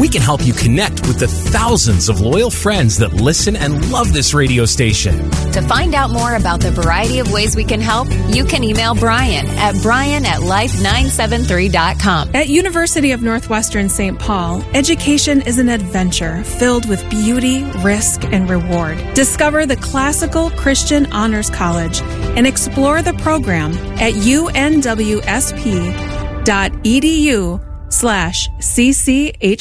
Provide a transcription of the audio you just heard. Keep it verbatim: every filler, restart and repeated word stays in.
We can help you connect with the thousands of loyal friends that listen and love this radio station. To find out more about the variety of ways we can help, you can email Brian at brian at life nine seven three dot com. At University of Northwestern Saint Paul, education is an adventure filled with beauty, risk, and reward. Discover the Classical Christian Honors College and explore the program at unwsp.edu slash CCHC.